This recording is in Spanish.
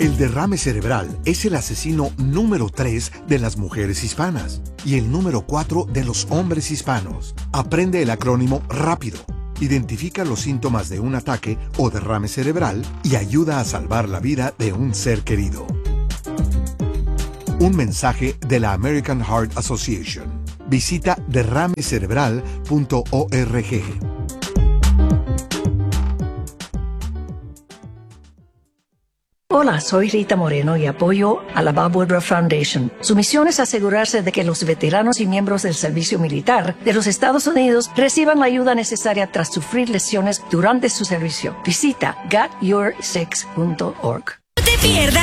El derrame cerebral es el asesino número 3 de las mujeres hispanas y el número 4 de los hombres hispanos. Aprende el acrónimo rápido. Identifica los síntomas de un ataque o derrame cerebral y ayuda a salvar la vida de un ser querido. Un mensaje de la American Heart Association. Visita derramecerebral.org. Hola, soy Rita Moreno y apoyo a la Bob Woodruff Foundation. Su misión es asegurarse de que los veteranos y miembros del servicio militar de los Estados Unidos reciban la ayuda necesaria tras sufrir lesiones durante su servicio. Visita gotyoursix.org. No te pierdas